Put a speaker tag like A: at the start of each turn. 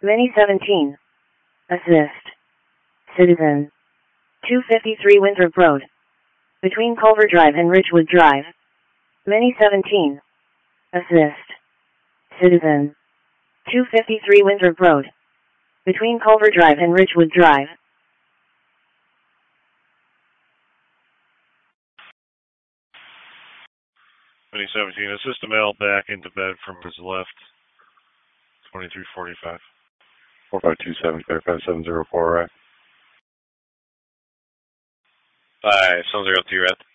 A: Mini 17. Assist. Citizen. 253 Winthrop Road. Between Culver Drive and Ridgewood Drive. Mini 17. Assist. Citizen. 253 Winthrop Road. Between Culver Drive and Ridgewood Drive.
B: Mini 17, assist a male back into bed from his left. 2345.
C: 4527, clarify 704, right?
B: 5, 702, you're at